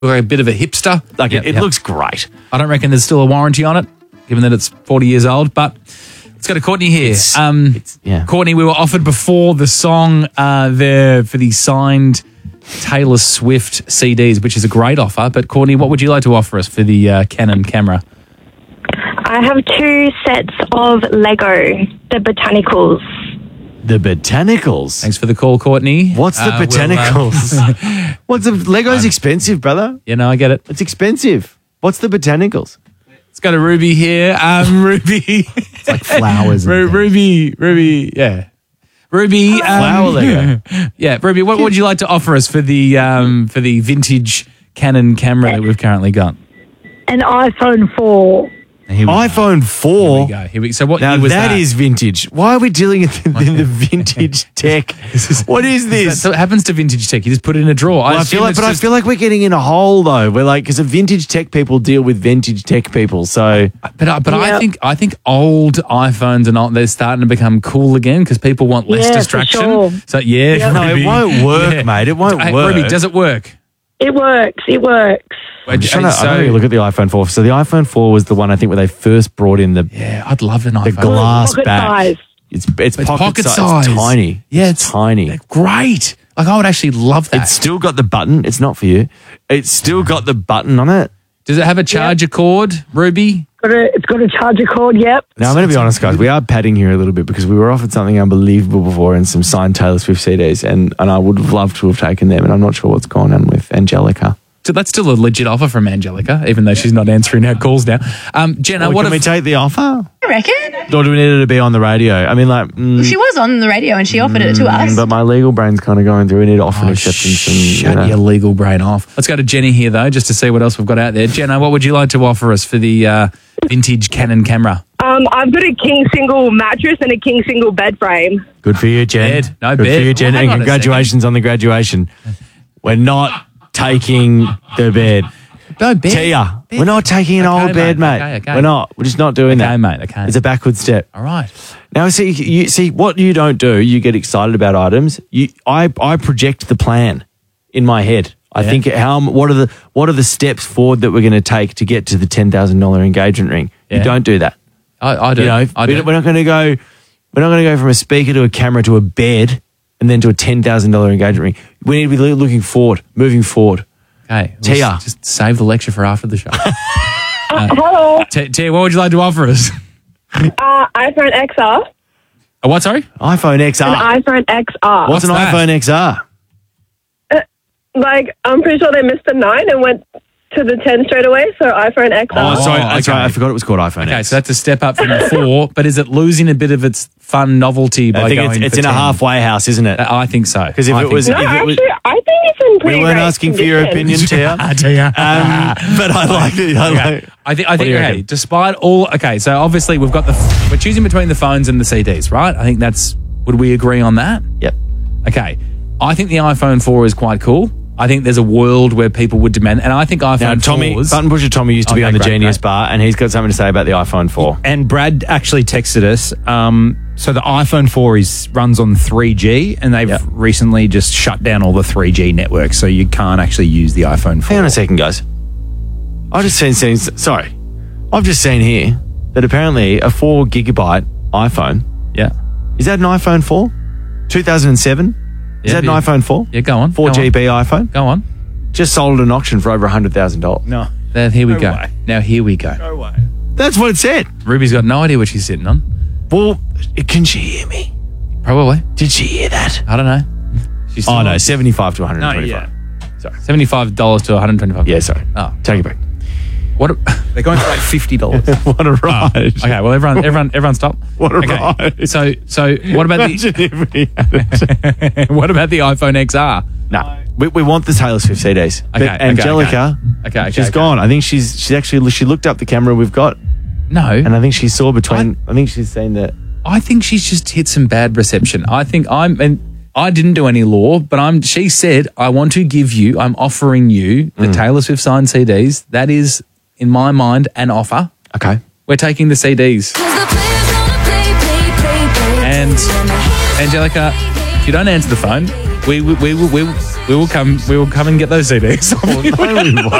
like a bit of a hipster. Like it looks great. I don't reckon there's still a warranty on it, given that it's 40 years old, but let's go to Courtney here. Courtney, we were offered before the song there for the signed Taylor Swift CDs, which is a great offer. But Courtney, what would you like to offer us for the Canon camera? I have 2 sets of Lego, the Botanicals. The Botanicals? Thanks for the call, Courtney. What's the Botanicals? What's the Lego's expensive, brother? Yeah, no, I get it. It's expensive. What's the Botanicals? Let's go to Ruby here. Ruby. It's like flowers. Ruby, yeah. Ruby. Flower Lego. Yeah, Ruby, what would you like to offer us for the vintage Canon camera that we've currently got? An iPhone 4. iPhone 4? Here we go. So what now year was that is vintage. Why are we dealing in the vintage tech? What is this? So it happens to vintage tech. You just put it in a drawer. Well, I feel like we're getting in a hole though. We're like, because vintage tech people deal with vintage tech people. So, but I think old iPhones they're starting to become cool again because people want less distraction. For sure. So no, it won't work, mate. It won't work. Ruby, does it work? It works. I'm trying to look at the iPhone 4. So the iPhone 4 was the one I think where they first brought in the I'd love an iPhone. The glass pocket back. size. It's pocket size. It's tiny. Yeah, it's tiny. They're great. Like I would actually love that. It's still got the button. It's not for you. It's still got the button on it. Does it have a charger cord, Ruby? It's got a charger cord, yep. Now, I'm going to be honest, guys. We are padding here a little bit because we were offered something unbelievable before in some signed Taylor Swift CDs, and I would have loved to have taken them, and I'm not sure what's going on with Angelica. So that's still a legit offer from Angelica, even though she's not answering our calls now. Jenna, can we take the offer? I reckon. Or do we need her to be on the radio? I mean, like... She was on the radio and she offered it to us. But my legal brain's kind of going through. We need to offer an acceptance. Shut your legal brain off. Let's go to Jenny here, though, just to see what else we've got out there. Jenna, what would you like to offer us for the vintage Canon camera? I've got a king single mattress and a king single bed frame. Good for you, Jen. Bed. No Good bed. for you, Jen. Well, and congratulations on the graduation. We're not taking the bed. No bed. Tia, we're not taking an old bed, mate. Okay. We're not. We're just not doing that. Okay, mate. Okay. It's a backward step. All right. Now, see what you don't do. You get excited about items. I project the plan in my head. I think what are the steps forward that we're going to take to get to the $10,000 engagement ring. Yeah. You don't do that. I do. I do. We're not going to go. We're not going to go from a speaker to a camera to a bed and then to a $10,000 engagement ring. We need to be looking forward, moving forward. Okay. Tia. Just save the lecture for after the show. Hello. Tia, what would you like to offer us? iPhone XR. What, sorry? iPhone XR. An iPhone XR. What's an that? iPhone XR? I'm pretty sure they missed the 9 and went to the 10 straight away, so iPhone XR. Oh, sorry. That's okay. right. I forgot it was called iPhone Okay, X. so that's a step up from the 4, but is it losing a bit of its fun novelty by I think going it's for in 10? a halfay house, isn't it? I think so. Because if I it think was... so. No, if it was actually, I think it's in pretty we weren't great asking for your opinion, condition. Tia. But I like it. I think do you okay, reckon? despite all... Okay, so obviously we're choosing between the phones and the CDs, right? I think that's... Would we agree on that? Yep. Okay. I think the iPhone 4 is quite cool. I think there's a world where people would demand... And I think iPhone Now, Tommy, 4s... Button Pusher Tommy used to be on the great, Genius great. Bar, and he's got something to say about the iPhone 4. And Brad actually texted us. So the iPhone 4 runs on 3G, and they've recently just shut down all the 3G networks, so you can't actually use the iPhone 4. Hang on a second, guys. I've just seen here that apparently a 4 gigabyte iPhone, is that an iPhone 4? 2007? Is that an iPhone 4? Yeah, go on. 4GB iPhone? Go on. Just sold at an auction for over $100,000. No. Here we No go. way. Now, here we go. No way. That's what it said. Ruby's got no idea what she's sitting on. Well, can she hear me? Probably. Did she hear that? I don't know. She's Oh, no, 75 to 125. yeah. $75 to $125. Yeah, sorry. Oh. Take it back. What? They're going for like $50. What a ride. Okay, well, everyone stop. What a Okay, ride. so what about Imagine if we had it. what about the iPhone XR? No. We want the Taylor Swift CDs. But Okay, Angelica, Okay, she's gone. I think she's actually, she looked up the camera we've got, No. and I think she saw between, I think she's seen that. I think she's just hit some bad reception. I think I didn't do any law, but she said, I'm offering you the Taylor Swift signed CDs. That is, in my mind, an offer. Okay. We're taking the CDs. And Angelica, if you don't answer the phone, we We will come and get those CDs. No, we won't.